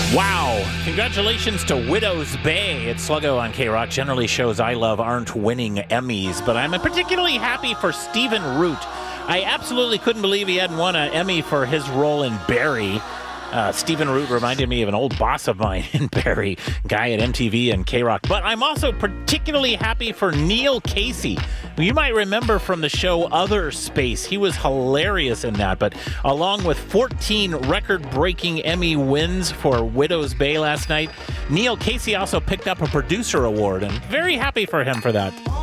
Wow. Congratulations to Widow's Bay. It's Sluggo on K-Rock. Generally shows I love aren't winning Emmys, but I'm particularly happy for Stephen Root. I absolutely couldn't believe he hadn't won an Emmy for his role in Barry. Stephen Root reminded me of an old boss of mine in Barry, guy at MTV and K-Rock. But I'm also particularly happy for Neil Casey. You might remember from the show Other Space. He was hilarious in that. But along with 14 record-breaking Emmy wins for Widow's Bay last night, Neil Casey also picked up a producer award, and very happy for him for that.